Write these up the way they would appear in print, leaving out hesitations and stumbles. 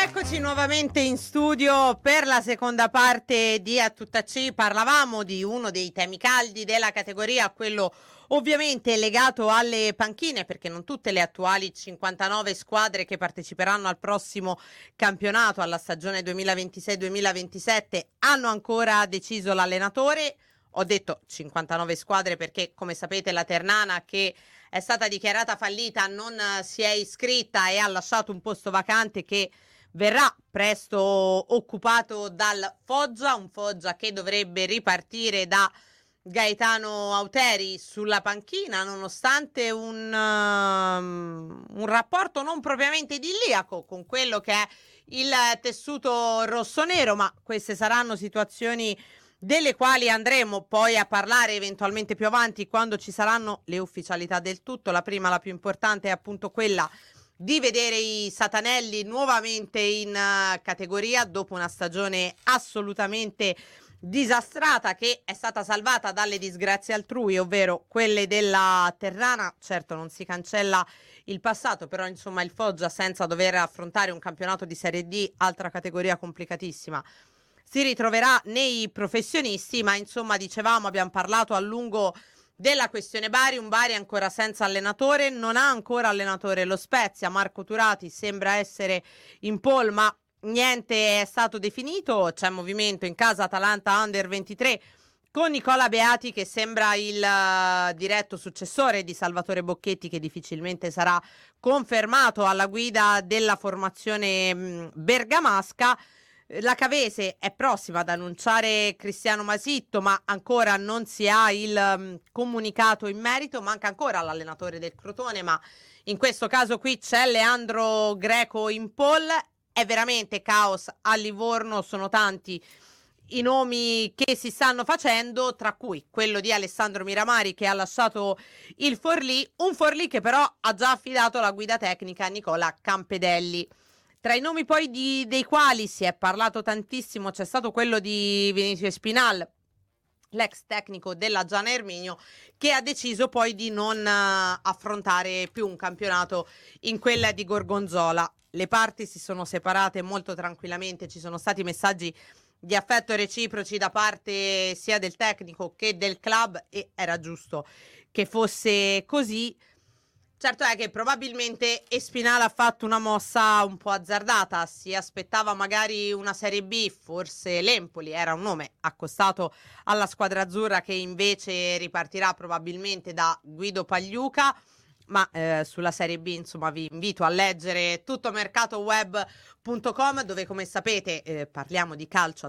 Eccoci nuovamente in studio per la seconda parte di A Tutta C. Parlavamo di uno dei temi caldi della categoria, quello ovviamente legato alle panchine, perché non tutte le attuali 59 squadre che parteciperanno al prossimo campionato, alla stagione 2026-2027, hanno ancora deciso l'allenatore. Ho detto 59 squadre perché, come sapete, la Ternana, che è stata dichiarata fallita, non si è iscritta e ha lasciato un posto vacante che verrà presto occupato dal Foggia, un Foggia che dovrebbe ripartire da Gaetano Auteri sulla panchina, nonostante un rapporto non propriamente idilliaco con quello che è il tessuto rossonero, ma queste saranno situazioni delle quali andremo poi a parlare eventualmente più avanti, quando ci saranno le ufficialità del tutto. La prima, la più importante, è appunto quella di vedere i Satanelli nuovamente in categoria dopo una stagione assolutamente disastrata, che è stata salvata dalle disgrazie altrui, ovvero quelle della Ternana. Certo, non si cancella il passato, però insomma il Foggia, senza dover affrontare un campionato di Serie D, altra categoria complicatissima, si ritroverà nei professionisti. Ma insomma, dicevamo, abbiamo parlato a lungo della questione Bari, un Bari ancora senza allenatore, non ha ancora allenatore lo Spezia. Marco Turati sembra essere in pole, ma niente è stato definito. C'è movimento in casa Atalanta Under 23 con Nicola Beati, che sembra il diretto successore di Salvatore Bocchetti, che difficilmente sarà confermato alla guida della formazione bergamasca. La Cavese è prossima ad annunciare Cristiano Masitto, ma ancora non si ha il comunicato in merito. Manca ancora l'allenatore del Crotone, ma in questo caso qui c'è Leandro Greco in pole. È veramente caos a Livorno, sono tanti i nomi che si stanno facendo, tra cui quello di Alessandro Miramari, che ha lasciato il Forlì, un Forlì che però ha già affidato la guida tecnica a Nicola Campedelli. Tra i nomi poi dei quali si è parlato tantissimo c'è stato quello di Vinicius Spinal, l'ex tecnico della Giana Erminio, che ha deciso poi di non affrontare più un campionato in quella di Gorgonzola. Le parti si sono separate molto tranquillamente, ci sono stati messaggi di affetto reciproci da parte sia del tecnico che del club, e era giusto che fosse così. Certo è che probabilmente Espinal ha fatto una mossa un po' azzardata, si aspettava magari una Serie B, forse l'Empoli era un nome accostato alla squadra azzurra, che invece ripartirà probabilmente da Guido Pagliuca, ma sulla Serie B insomma vi invito a leggere tuttomercatoweb.com, dove, come sapete, parliamo di calcio a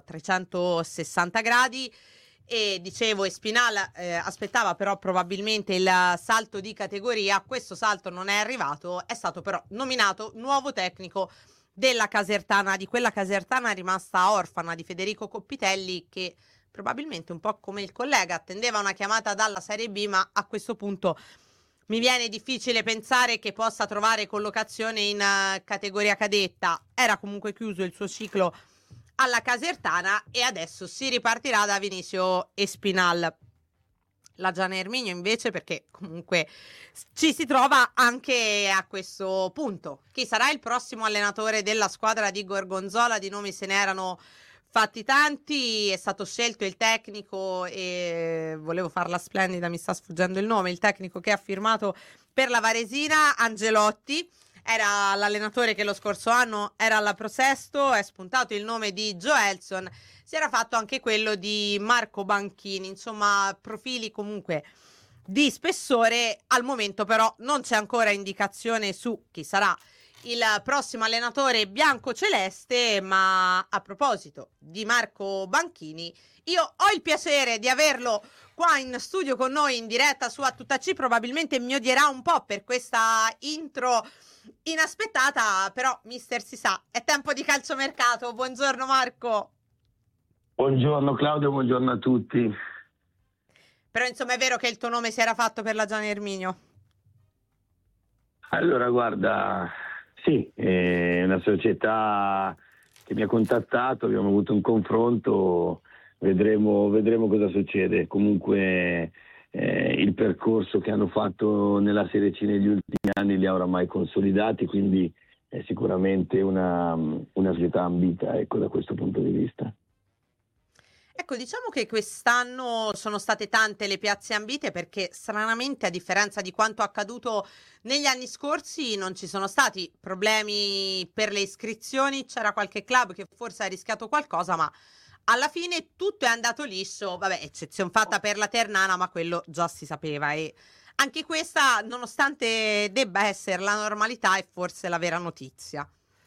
360 gradi. E dicevo, Espinal aspettava però probabilmente il salto di categoria. Questo salto non è arrivato, è stato però nominato nuovo tecnico della Casertana, di quella Casertana rimasta orfana di Federico Coppitelli, che probabilmente, un po' come il collega, attendeva una chiamata dalla Serie B, ma a questo punto mi viene difficile pensare che possa trovare collocazione in categoria cadetta. Era comunque chiuso il suo ciclo alla Casertana e adesso si ripartirà da Vinicio Espinal. La Giana Erminio invece, perché comunque ci si trova anche a questo punto. Chi sarà il prossimo allenatore della squadra di Gorgonzola? Di nomi se ne erano fatti tanti, è stato scelto il tecnico, e volevo farla splendida, mi sta sfuggendo il nome, il tecnico che ha firmato per la Varesina, Angelotti. Era l'allenatore che lo scorso anno era alla Prosesto, è spuntato il nome di Joelson, si era fatto anche quello di Marco Banchini, insomma profili comunque di spessore. Al momento però non c'è ancora indicazione su chi sarà il prossimo allenatore bianco-celeste, ma a proposito di Marco Banchini, io ho il piacere di averlo qua in studio con noi in diretta su A Tutta C. Probabilmente mi odierà un po' per questa intro inaspettata, però mister si sa, è tempo di calciomercato. Buongiorno Marco. Buongiorno Claudio, buongiorno a tutti. Però insomma è vero che il tuo nome si era fatto per la Giana Erminio? Allora guarda, sì, è una società che mi ha contattato, abbiamo avuto un confronto, vedremo cosa succede. Comunque il percorso che hanno fatto nella Serie C negli ultimi anni li ha oramai consolidati, quindi è sicuramente una società ambita, ecco, da questo punto di vista. Ecco, diciamo che quest'anno sono state tante le piazze ambite perché stranamente, a differenza di quanto accaduto negli anni scorsi, non ci sono stati problemi per le iscrizioni. C'era qualche club che forse ha rischiato qualcosa, ma alla fine tutto è andato liscio. Vabbè, eccezione fatta per la Ternana, ma quello già si sapeva. E anche questa, nonostante debba essere la normalità, è forse la vera notizia.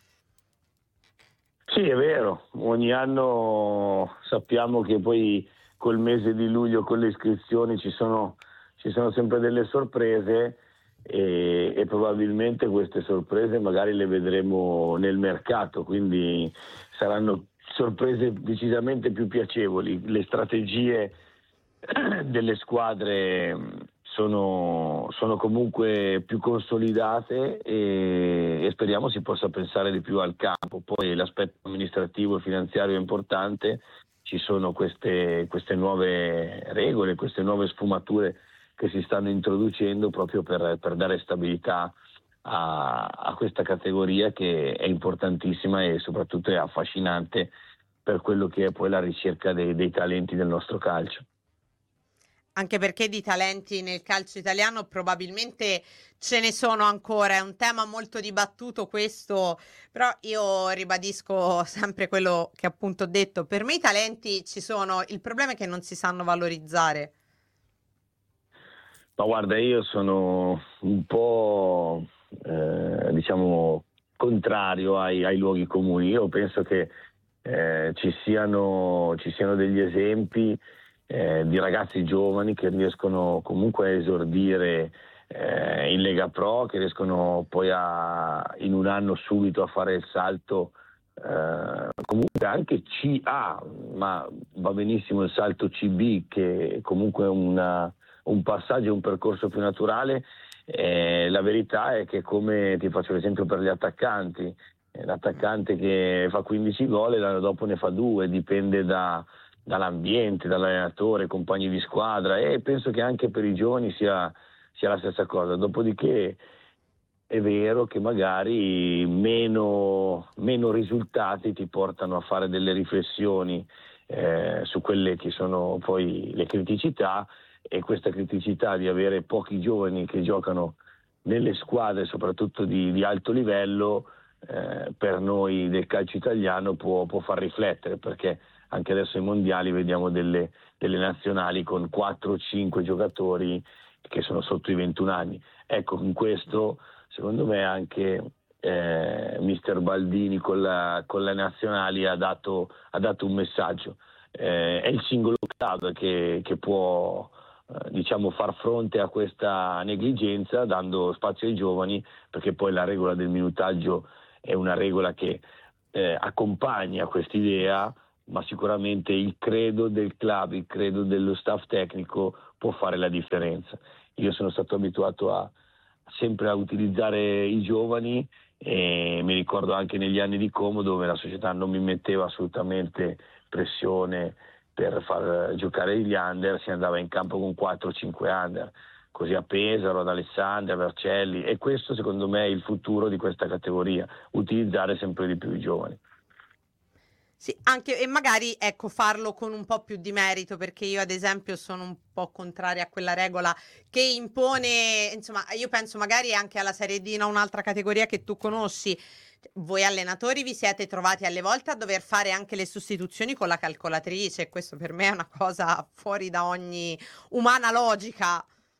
Sì, è vero, ogni anno sappiamo che poi col mese di luglio, con le iscrizioni, ci sono sempre delle sorprese e probabilmente queste sorprese magari le vedremo nel mercato, quindi saranno sorprese decisamente più piacevoli. Le strategie delle squadre sono comunque più consolidate e speriamo si possa pensare di più al campo. Poi l'aspetto amministrativo e finanziario è importante, ci sono queste nuove regole, queste nuove sfumature che si stanno introducendo proprio per dare stabilità a questa categoria, che è importantissima e soprattutto è affascinante per quello che è poi la ricerca dei talenti del nostro calcio. Anche perché di talenti nel calcio italiano probabilmente ce ne sono ancora, è un tema molto dibattuto questo, però io ribadisco sempre quello che appunto ho detto, per me i talenti ci sono, il problema è che non si sanno valorizzare. Ma guarda, io sono un po' diciamo contrario ai luoghi comuni. Io penso che ci siano degli esempi di ragazzi giovani che riescono comunque a esordire in Lega Pro, che riescono poi in un anno subito a fare il salto, comunque anche CA, ma va benissimo il salto CB, che comunque è un passaggio, un percorso più naturale. La verità è che, come ti faccio l'esempio per gli attaccanti, l'attaccante che fa 15 gol e l'anno dopo ne fa 2, dipende dall'ambiente, dall'allenatore, compagni di squadra, e penso che anche per i giovani sia la stessa cosa. Dopodiché è vero che magari meno risultati ti portano a fare delle riflessioni su quelle che sono poi le criticità, e questa criticità di avere pochi giovani che giocano nelle squadre soprattutto di alto livello, per noi del calcio italiano può far riflettere, perché anche adesso ai mondiali vediamo delle nazionali con 4 o 5 giocatori che sono sotto i 21 anni. Ecco, in questo secondo me anche mister Baldini con le nazionali ha dato un messaggio. È il singolo club che può diciamo far fronte a questa negligenza, dando spazio ai giovani, perché poi la regola del minutaggio è una regola che accompagna quest'idea, ma sicuramente il credo del club, il credo dello staff tecnico può fare la differenza. Io sono stato abituato sempre a utilizzare i giovani, e mi ricordo anche negli anni di Como, dove la società non mi metteva assolutamente pressione per far giocare gli under, si andava in campo con 4-5 under, così a Pesaro, ad Alessandria, a Vercelli, e questo secondo me è il futuro di questa categoria, utilizzare sempre di più i giovani. Sì, anche e magari ecco farlo con un po' più di merito, perché io ad esempio sono un po' contraria a quella regola che impone, insomma, io penso magari anche alla Serie D, no? Un'altra categoria che tu conosci. Voi allenatori vi siete trovati alle volte a dover fare anche le sostituzioni con la calcolatrice, e questo per me è una cosa fuori da ogni umana logica.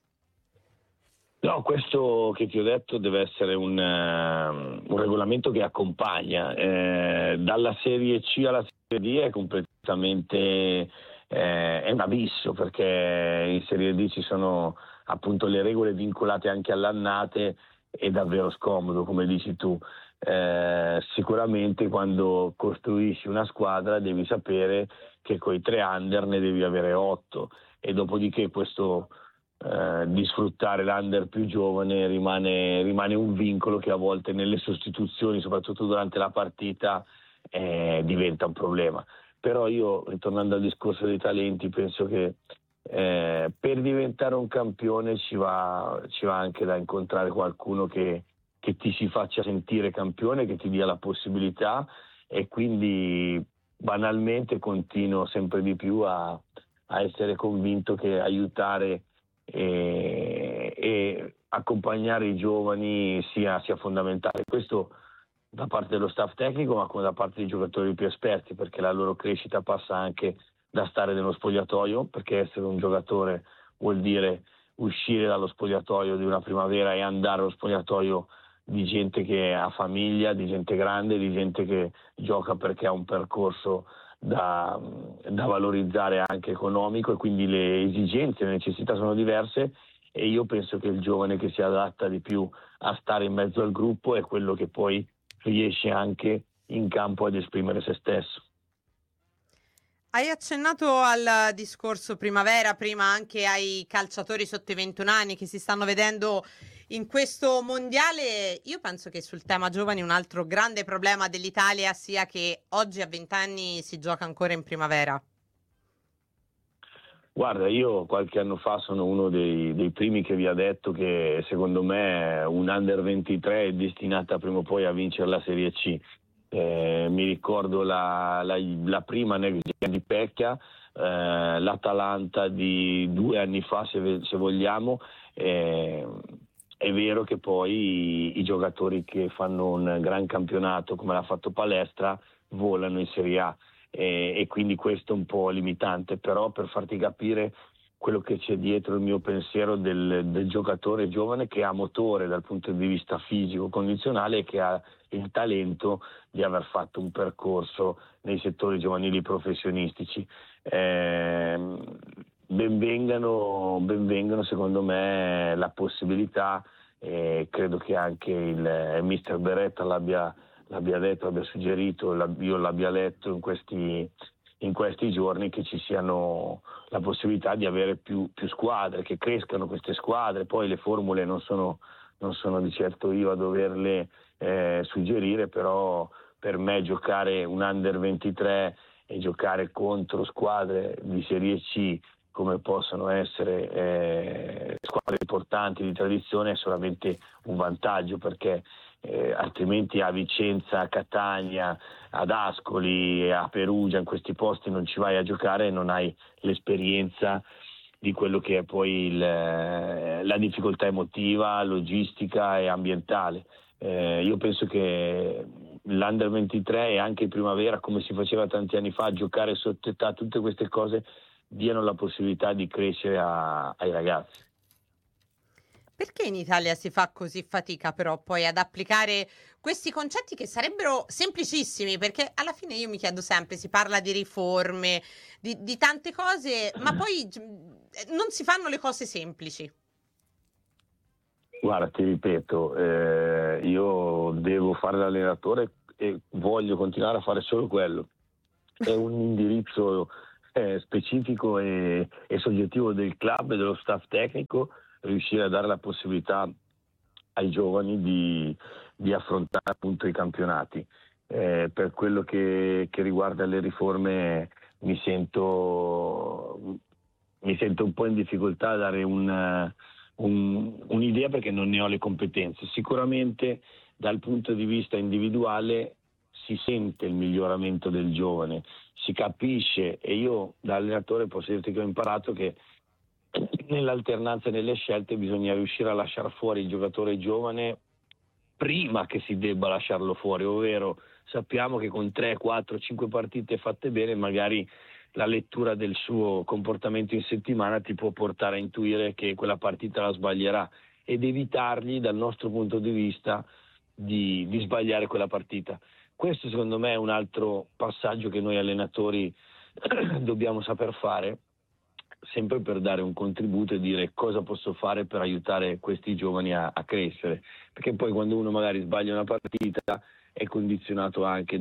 No, questo che ti ho detto deve essere un regolamento che accompagna. Dalla Serie C alla Serie D è completamente è un abisso, perché in Serie D ci sono appunto le regole vincolate anche all'annate, è davvero scomodo, come dici tu. Sicuramente quando costruisci una squadra devi sapere che coi 3 under ne devi avere 8, e dopodiché questo di sfruttare l'under più giovane rimane un vincolo che a volte nelle sostituzioni, soprattutto durante la partita, diventa un problema. Però io, ritornando al discorso dei talenti, penso che per diventare un campione ci va anche da incontrare qualcuno che che ti si faccia sentire campione, che ti dia la possibilità, e quindi banalmente continuo sempre di più a essere convinto che aiutare e accompagnare i giovani sia fondamentale. Questo da parte dello staff tecnico, ma come da parte dei giocatori più esperti, perché la loro crescita passa anche da stare nello spogliatoio, perché essere un giocatore vuol dire uscire dallo spogliatoio di una primavera e andare allo spogliatoio di gente che ha famiglia, di gente grande, di gente che gioca perché ha un percorso da valorizzare anche economico, e quindi le esigenze, le necessità sono diverse, e io penso che il giovane che si adatta di più a stare in mezzo al gruppo è quello che poi riesce anche in campo ad esprimere se stesso. Hai accennato al discorso primavera, prima anche ai calciatori sotto i 21 anni che si stanno vedendo in questo mondiale. Io penso che sul tema giovani un altro grande problema dell'Italia sia che oggi a 20 anni si gioca ancora in primavera. Guarda, io qualche anno fa sono uno dei primi che vi ha detto che secondo me un Under 23 è destinata prima o poi a vincere la Serie C. Mi ricordo la prima Next Gen di Pecchia, l'Atalanta di 2 anni fa se vogliamo. È vero che poi i giocatori che fanno un gran campionato come l'ha fatto Palestra volano in Serie A, e quindi questo è un po' limitante, però per farti capire quello che c'è dietro il mio pensiero del giocatore giovane che ha motore dal punto di vista fisico, condizionale, e che ha il talento di aver fatto un percorso nei settori giovanili professionistici. Benvengano secondo me la possibilità, e credo che anche il mister Beretta l'abbia detto, l'abbia suggerito, io l'abbia letto in questi giorni, che ci siano la possibilità di avere più squadre, che crescano queste squadre. Poi le formule non sono di certo io a doverle suggerire, però per me giocare un Under 23 e giocare contro squadre di Serie C come possono essere squadre importanti di tradizione è solamente un vantaggio, perché altrimenti a Vicenza, a Catania, ad Ascoli, a Perugia, in questi posti non ci vai a giocare e non hai l'esperienza di quello che è poi la difficoltà emotiva, logistica e ambientale. Io penso che l'Under 23 e anche in primavera, come si faceva tanti anni fa, giocare sotto età, tutte queste cose diano la possibilità di crescere ai ragazzi. Perché in Italia si fa così fatica però poi ad applicare questi concetti che sarebbero semplicissimi? Perché alla fine io mi chiedo sempre, si parla di riforme, di tante cose, ma poi non si fanno le cose semplici. Guarda, ti ripeto, io devo fare l'allenatore e voglio continuare a fare solo quello. È un indirizzo specifico e soggettivo del club e dello staff tecnico, riuscire a dare la possibilità ai giovani di affrontare appunto i campionati. Per quello che riguarda le riforme mi sento un po' in difficoltà a dare un'idea, perché non ne ho le competenze. Sicuramente dal punto di vista individuale si sente il miglioramento del giovane, si capisce, e io da allenatore posso dirti che ho imparato che nell'alternanza e nelle scelte bisogna riuscire a lasciare fuori il giocatore giovane prima che si debba lasciarlo fuori, ovvero sappiamo che con 3, 4, 5 partite fatte bene magari la lettura del suo comportamento in settimana ti può portare a intuire che quella partita la sbaglierà, ed evitargli dal nostro punto di vista di sbagliare quella partita. Questo secondo me è un altro passaggio che noi allenatori dobbiamo saper fare, sempre per dare un contributo e dire cosa posso fare per aiutare questi giovani a crescere, perché poi quando uno magari sbaglia una partita è condizionato anche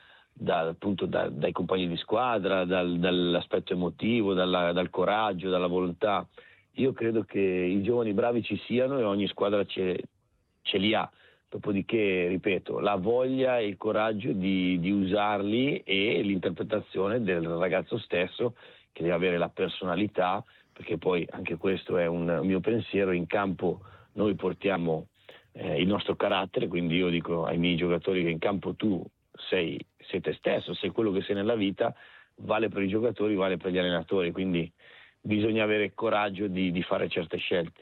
dai compagni di squadra, dall'aspetto emotivo, dal coraggio, dalla volontà. Io credo che i giovani bravi ci siano e ogni squadra ce li ha. Dopodiché, ripeto, la voglia e il coraggio di usarli, e l'interpretazione del ragazzo stesso, che deve avere la personalità, perché poi anche questo è un mio pensiero. In campo noi portiamo il nostro carattere, quindi io dico ai miei giocatori che in campo tu sei te stesso, sei quello che sei nella vita, vale per i giocatori, vale per gli allenatori, quindi bisogna avere il coraggio di fare certe scelte.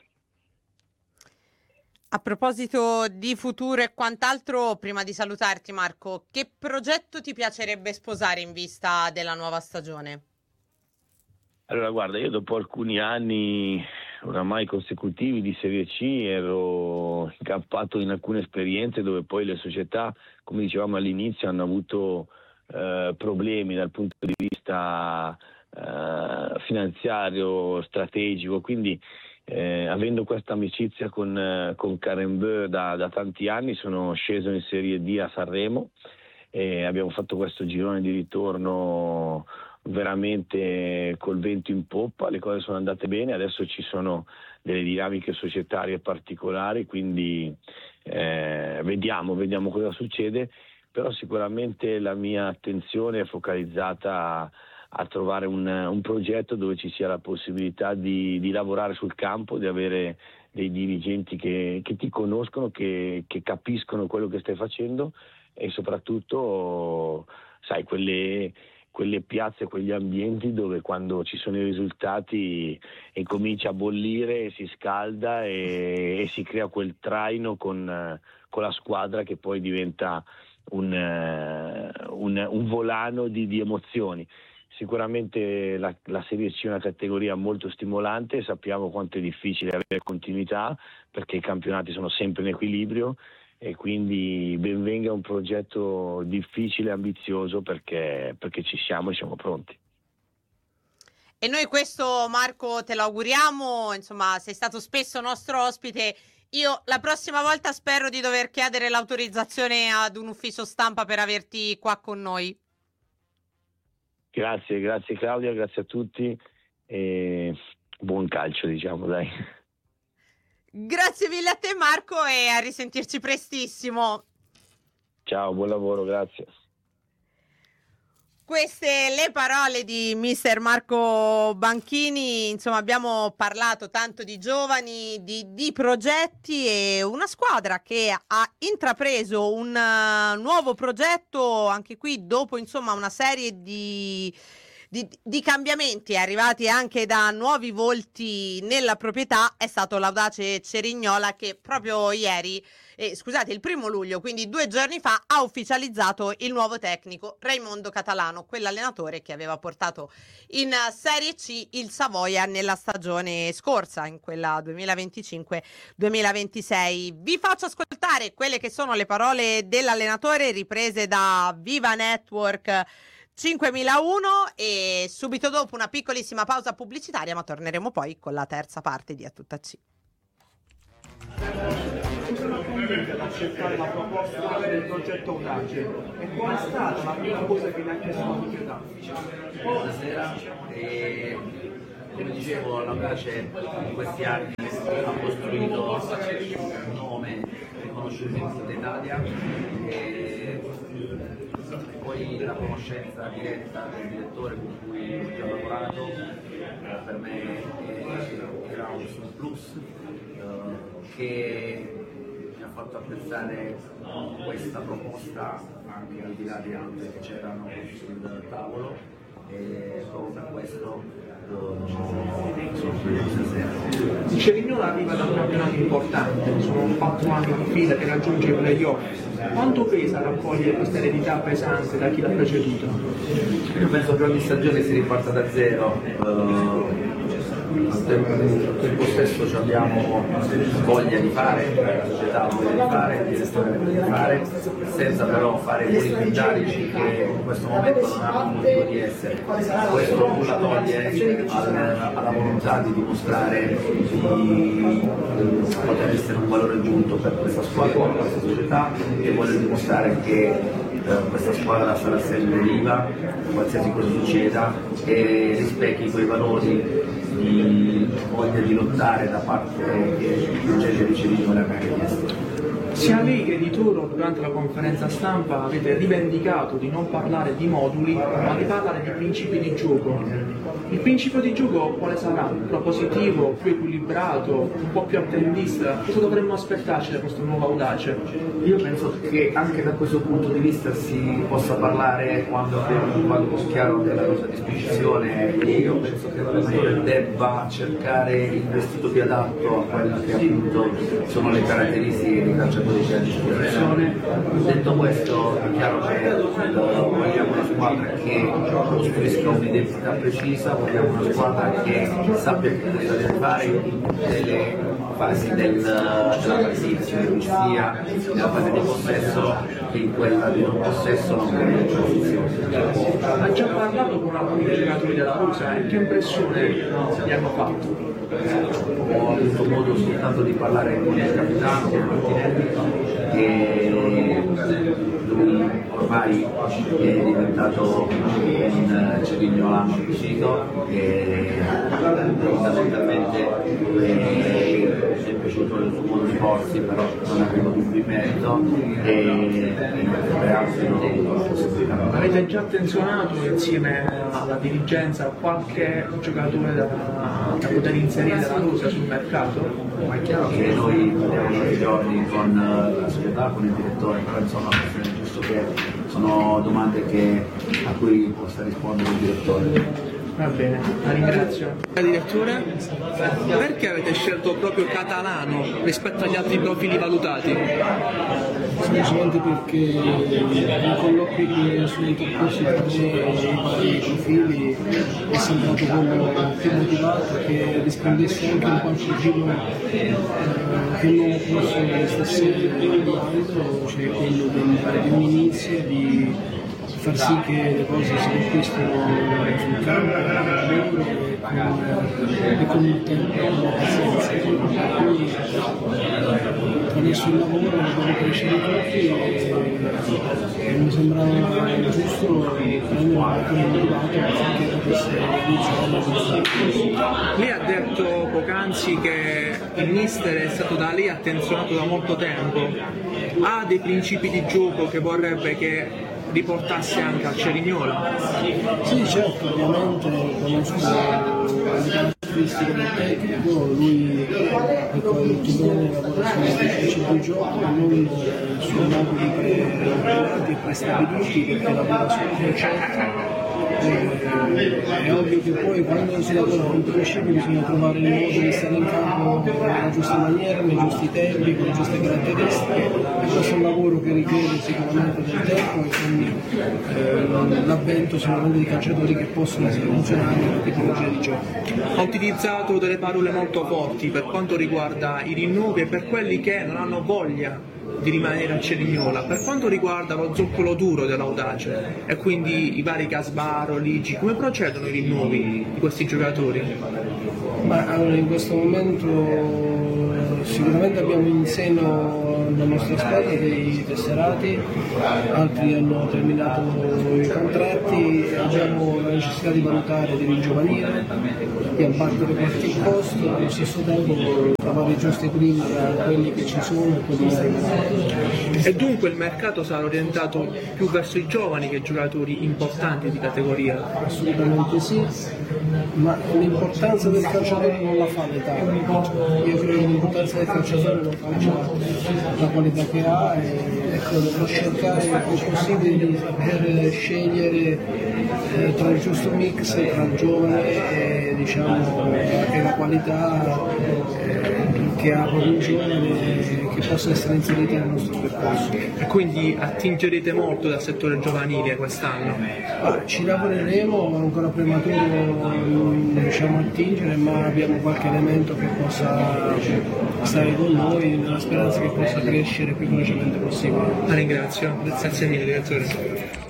A proposito di futuro e quant'altro, prima di salutarti Marco, che progetto ti piacerebbe sposare in vista della nuova stagione? Allora guarda, io dopo alcuni anni oramai consecutivi di Serie C ero incappato in alcune esperienze dove poi le società, come dicevamo all'inizio, hanno avuto problemi dal punto di vista finanziario, strategico, quindi avendo questa amicizia con Karen Bö da tanti anni sono sceso in Serie D a Sanremo e abbiamo fatto questo girone di ritorno veramente col vento in poppa, le cose sono andate bene, adesso ci sono delle dinamiche societarie particolari, quindi vediamo cosa succede, però sicuramente la mia attenzione è focalizzata a trovare un progetto dove ci sia la possibilità di lavorare sul campo, di avere dei dirigenti che ti conoscono, che capiscono quello che stai facendo e soprattutto, sai, quelle piazze, quegli ambienti dove quando ci sono i risultati incomincia a bollire, si scalda e si crea quel traino con la squadra che poi diventa un volano di emozioni. Sicuramente la Serie C è una categoria molto stimolante, sappiamo quanto è difficile avere continuità perché i campionati sono sempre in equilibrio e quindi ben venga un progetto difficile e ambizioso perché ci siamo e siamo pronti. E noi questo Marco te lo auguriamo, insomma sei stato spesso nostro ospite, io la prossima volta spero di dover chiedere l'autorizzazione ad un ufficio stampa per averti qua con noi. Grazie Claudia, grazie a tutti e buon calcio, diciamo, dai. Grazie mille a te Marco e a risentirci prestissimo. Ciao, buon lavoro, grazie. Queste le parole di mister Marco Banchini, insomma abbiamo parlato tanto di giovani, di progetti e una squadra che ha intrapreso un nuovo progetto anche qui dopo insomma una serie di cambiamenti arrivati anche da nuovi volti nella proprietà. È stato l'audace Cerignola che proprio ieri, il 1° luglio, quindi 2 giorni fa, ha ufficializzato il nuovo tecnico Raimondo Catalano, quell'allenatore che aveva portato in Serie C il Savoia nella stagione scorsa, in quella 2025-2026. Vi faccio ascoltare quelle che sono le parole dell'allenatore riprese da Viva Network 5001 e subito dopo una piccolissima pausa pubblicitaria, ma torneremo poi con la terza parte di A Tutta C. Sono convinta ad accettare la proposta del progetto Audace e qual è stata la prima cosa che le ha chiesto la proprietà? Buonasera, come dicevo l'Audace in questi anni ha costruito un nome riconosciuto in Italia e poi la conoscenza diretta del direttore con cui ho lavorato per me era un plus che mi ha fatto apprezzare questa proposta anche al di là di altre che c'erano sul tavolo e proprio per questo sono qui stasera. Il Cerignola arriva da un campionato importante, sono 4 anni di fila che raggiunge i playoff. Quanto pesa raccogliere questa eredità pesante da chi l'ha preceduto? Io penso che ogni stagione si riparta da zero. Al tempo stesso abbiamo voglia di fare, la società ha voglia di fare, il direttore ha voglia di fare, senza però fare ruoli pindarici che in questo momento non hanno motivo di essere. Questo nulla toglie alla volontà di dimostrare di poter essere un valore aggiunto per questa squadra, per questa società e voglio dimostrare che questa squadra sarà sempre viva, qualsiasi cosa succeda, e rispecchi quei valori di voglia di lottare da parte del progetto di Cerignola che ha chiesto. Sia lei che di Toro durante la conferenza stampa avete rivendicato di non parlare di moduli, ma di parlare di principi di gioco. Il principio di gioco quale sarà? Propositivo, più equilibrato, un po' più attendista? Cosa dovremmo aspettarci da questo nuovo Audace? Io penso che anche da questo punto di vista si possa parlare quando abbiamo un quadro chiaro della rosa a disposizione, e io penso che l'allenatore debba cercare il vestito più adatto a quelle che appunto sono le caratteristiche dei calciatori che ha a disposizione. Detto questo, è chiaro che vogliamo una squadra che costruisca un'identità precisa, vogliamo una squadra che sappia che cosa deve fare in tutte le fasi della partita, sia nella fase di possesso che in quella di non possesso, non quella di posizione. Ha già parlato con alcuni giocatori della Rusa e che impressione gli hanno fatto? Ho avuto modo soltanto di parlare con il capitano, con Martinelli, e lui ormai è diventato un cerignolano acquisito e fondamentalmente mi è piaciuto il suo modo di porsi, però non avevo dubbi in merito e per altri non ho avuto la possibilità. Avete già attenzionato insieme alla dirigenza qualche giocatore da poter inserire della Rusa sul mercato? Ma è chiaro che noi parliamo tutti i giorni con la società, con il direttore, però insomma è giusto che sono domande a cui possa rispondere il direttore. Va bene, la ringrazio. Direttore, perché avete scelto proprio Catalano rispetto agli altri profili valutati? Semplicemente perché nei colloqui che sono intercorsi tra i vari profili è sembrato quello più motivato, che rispondesse anche un po' al giro che il nuovo corso stesse dando, cioè quello di un inizio, di far sì che le cose si conquistino sul campo, e con il tempo e con la pazienza. Quindi attraverso il lavoro dobbiamo crescere tutti e mi sembrava giusto prendere un qualcuno motivato affinché potesse iniziare la corsa. Lei ha detto poc'anzi che il mister è stato da lei attenzionato da molto tempo. Ha dei principi di gioco che vorrebbe che riportasse anche al Cerignola? Sì, certo, ovviamente conosco le caratteristiche del tecnico, lui ecco, è molto bene, lavora sui principi di gioco, non sui moduli prestabiliti, perché lavora sul concetto. È ovvio che poi quando si lavora con i principi bisogna trovare il modo di stare in campo nella giusta maniera, nei giusti tempi, con le giuste caratteristiche, e questo è un lavoro che richiede sicuramente del tempo e quindi l'avvento sicuramente di calciatori che possono essere funzionali in questa tipologia di gioco. Ha utilizzato delle parole molto forti per quanto riguarda i rinnovi e per quelli che non hanno voglia di rimanere a Cerignola, per quanto riguarda lo zoccolo duro dell'Audace e quindi i vari Casbaro, Ligi, come procedono i rinnovi di questi giocatori? Ma allora, in questo momento sicuramente abbiamo in seno la nostra squadra dei tesserati, altri hanno terminato i contratti, abbiamo la necessità di valutare, di ringiovanire, di abbattere qualche costo, allo stesso tempo trovare i giusti equilibri tra quelli che ci sono e quelli che arrivano. E dunque il mercato sarà orientato più verso i giovani che giocatori importanti di categoria? Assolutamente sì, ma l'importanza del calciatore non la fa l'età. Io credo che l'importanza del calciatore lo faccia la qualità che ha e ecco, devo cercare il più possibile di saper scegliere tra il giusto mix tra il giovane e diciamo anche la qualità che ha proprio un giovane che possa essere inserita nel nostro percorso. E quindi attingerete molto dal settore giovanile quest'anno? Ci lavoreremo, è ancora prematuro diciamo attingere, ma abbiamo qualche elemento che possa stare con noi nella speranza che possa crescere il più velocemente possibile. La ringrazio, grazie mille direttore.